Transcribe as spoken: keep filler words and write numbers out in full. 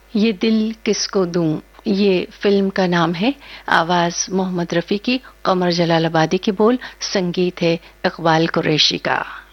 ये दिल किसको दूं, ये फिल्म का नाम है। आवाज मोहम्मद रफी की, कमर जलालाबादी की बोल, संगीत है इकबाल कुरैशी का।